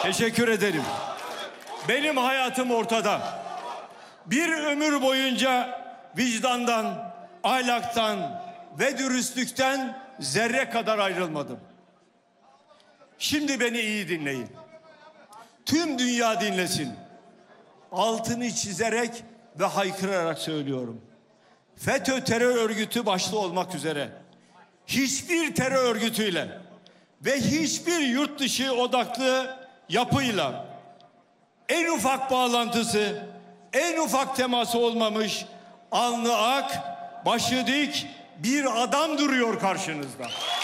Teşekkür ederim. Benim hayatım ortada. Bir ömür boyunca vicdandan, ahlaktan ve dürüstlükten zerre kadar ayrılmadım. Şimdi beni iyi dinleyin. Tüm dünya dinlesin. Altını çizerek ve haykırarak söylüyorum. FETÖ terör örgütü başta olmak üzere hiçbir terör örgütüyle ve hiçbir yurt dışı odaklı yapıyla en ufak bağlantısı, en ufak teması olmamış, alnı ak, başı dik bir adam duruyor karşınızda.